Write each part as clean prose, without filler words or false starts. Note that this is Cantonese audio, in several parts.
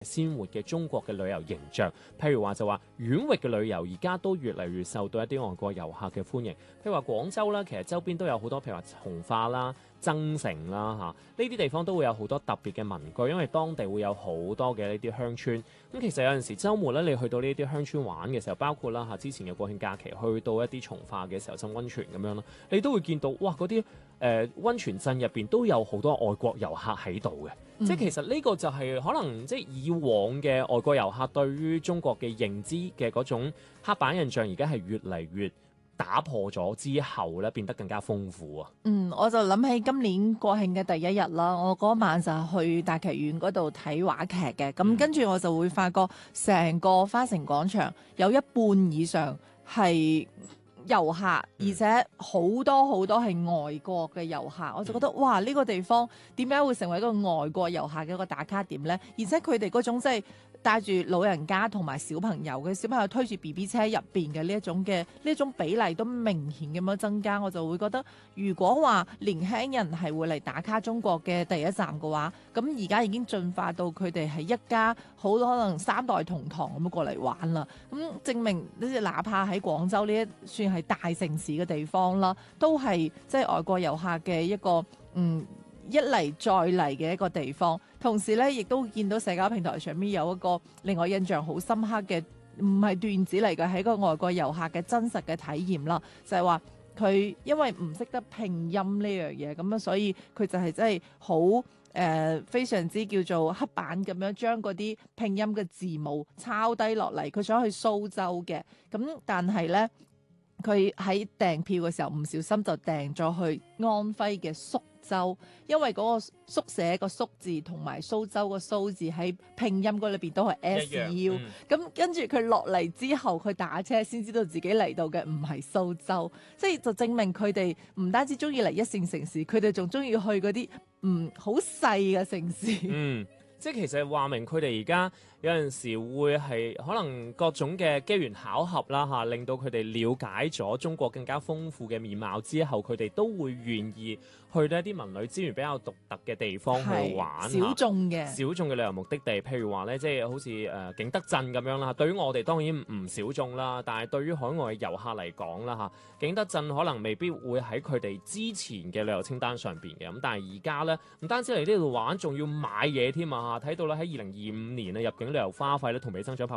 鮮活嘅中國嘅旅遊形象。譬如話就話縣域嘅旅遊而家都越嚟越受到一啲外國遊客嘅歡迎。譬如話廣州啦，其實周邊都有好多，譬如話從化啦、增城啦呢啲地方都會有好多特別嘅民居，因為當地會有好多嘅呢啲鄉村。咁其實有陣時週末咧，你去到呢啲鄉村玩嘅時候，包括啦之前嘅國慶假期去到一啲從化嘅時候浸溫泉咁樣啦，你都會見到哇嗰啲溫泉鎮入邊都有好多外國遊客喺度嘅。即係其實呢個就係可能即係以往嘅外國遊客對於中國嘅認知嘅嗰種刻板印象，而家係越嚟越打破咗之後咧，變得更加豐富啊！ 我就諗起今年國慶嘅第一日啦，我嗰晚就係去大劇院嗰度睇話劇嘅，咁跟住我就會發覺成個花城廣場有一半以上係遊客，而且好多好多係外國嘅遊客，我就覺得哇！呢個地方點解會成為一個外國遊客嘅一個打卡點呢？而且佢哋嗰種即係帶住老人家同埋小朋友嘅小朋友推住 BB 車入邊嘅呢一種比例都明顯咁樣增加，我就會覺得如果話年輕人係會嚟打卡中國嘅第一站嘅話，咁而家已經進化到佢哋係一家好多可能三代同堂咁樣過嚟玩啦。咁證明哪怕喺廣州呢一算係大城市嘅地方啦，都係即係外國遊客嘅一個一嚟再嚟嘅一個地方。同時咧，亦都見到社交平台上面有一個令我印象好深刻嘅，唔係段子嚟嘅，係一個外國遊客嘅真實嘅體驗啦。就係話佢因為唔識得拼音呢樣嘢，咁樣所以佢就係真係好非常之叫做黑板咁樣將嗰啲拼音嘅字母抄低落嚟。佢想去蘇州嘅，咁但係咧，佢喺訂票嘅時候唔小心就訂咗去安徽嘅宿州，因為嗰個宿舍個宿字同埋蘇州個蘇字喺拼音嗰裏邊都係 SU，咁跟住佢落嚟之後，佢打車先知道自己嚟到嘅唔係蘇州，即係就證明佢哋唔單止中意嚟一線城市，佢哋仲中意去嗰啲好細嘅城市。 即係其實話明佢哋而家有陣時會係可能各種嘅機緣巧合啦令到佢哋了解咗中國更加豐富嘅面貌之後，佢哋都會願意去到一啲文旅資源比較獨特嘅地方去玩小眾嘅旅遊目的地。譬如話咧，即係好似景德鎮咁樣啦。對於我哋當然唔小眾啦，但係對於海外遊客嚟講啦景德鎮可能未必會喺佢哋之前嘅旅遊清單上邊嘅。咁但係而家咧，唔單止嚟呢度玩，仲要買嘢添啊！睇到咧，喺2025年入境旅遊花費咧同比增長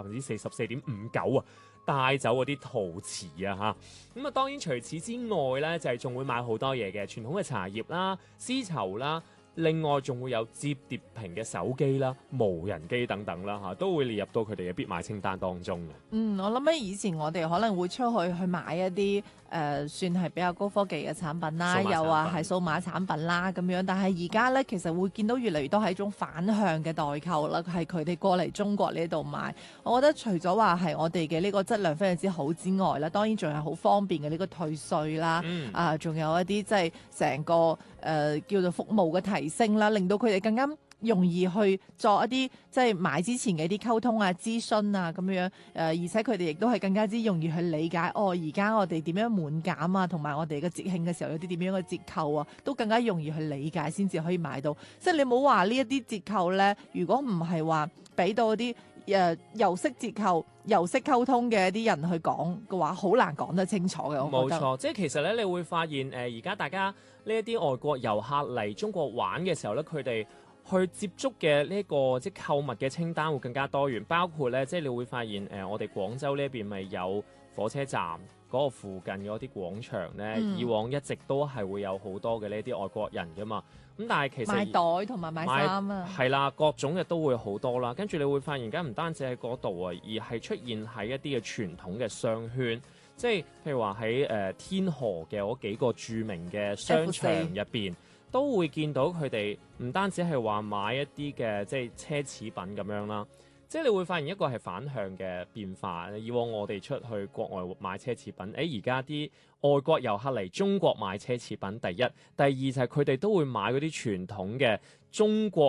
44.59%啊！帶走嗰啲陶瓷啊咁當然除此之外咧，就係仲會買好多嘢嘅，傳統嘅茶葉啦、絲綢啦。另外仲會有摺疊屏嘅手機啦、無人機等等啦都會列入到佢哋嘅必買清單當中嘅。 我諗起以前我哋可能會出去買一啲算係比較高科技嘅產品啦，又話係數碼產品啦咁樣。但係而家咧，其實會見到越嚟越多係一種反向嘅代購啦，係佢哋過嚟中國呢度買。我覺得除咗話係我哋嘅呢個質量非常之好之外啦，當然仲係好方便嘅呢個退稅啦，仲有一啲即係成個叫做服務嘅提升啦，令到佢哋更加容易去作一啲即係買之前嘅一啲溝通啊、諮詢啊咁樣而且佢哋亦都係更加之容易去理解而家我哋點樣滿減啊，同埋我哋嘅節慶嘅時候有啲點樣嘅折扣啊，都更加容易去理解先至可以買到。即係你冇話呢一啲折扣咧，如果唔係話俾到啲又識折扣又識溝通嘅啲人去講嘅話，好難講得清楚嘅。我覺得冇錯，即係其實咧，你會發現而家大家呢一啲外國遊客嚟中國玩嘅時候咧，佢哋去接觸嘅呢個即係購物嘅清單會更加多元，包括咧即係你會發現我哋廣州呢一邊咪有火車站嗰個附近嗰啲廣場咧，以往一直都係會有好多嘅呢啲外國人噶嘛。咁但係其實買袋同埋買衫係啦，各種嘅都會好多啦。跟住你會發現而家唔單止喺嗰度啊，而係出現喺一啲嘅傳統嘅商圈，即係譬如話喺天河嘅嗰幾個著名嘅商場入邊，都會見到佢哋唔單止係話買一啲嘅即係奢侈品咁樣啦。即係你會發現一個係反向嘅變化。以往我哋出去國外買奢侈品，而家啲外國遊客嚟中國買奢侈品，第一、第二就係佢哋都會買嗰啲傳統嘅中國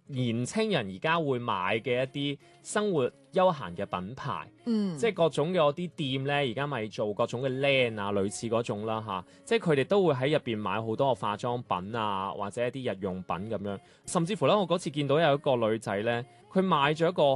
年青人而家會買嘅一啲生活休閒嘅品牌，即係各種嘅嗰啲店咧，而家咪做各種嘅 LAN 啊，類似嗰種啦嚇，即係佢哋都會喺入邊買好多嘅化妝品啊，或者一啲日用品咁樣，甚至乎咧，我嗰次見到有一個女仔咧，佢買咗一個